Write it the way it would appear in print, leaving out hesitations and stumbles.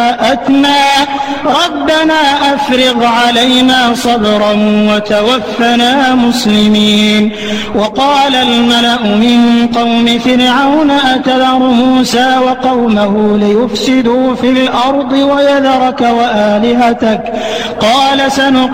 ربنا أفرغ علينا صبرا وتوفنا مسلمين. وقال الملأ من قوم فرعون أتذر موسى وقومه ليفسدوا في الأرض ويذرك وآلهتك قال